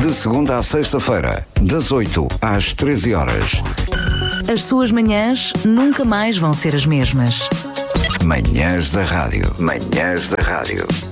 De segunda à sexta-feira, das 8 às 13 horas. As suas manhãs nunca mais vão ser as mesmas. Manhãs da Rádio. Manhãs da Rádio.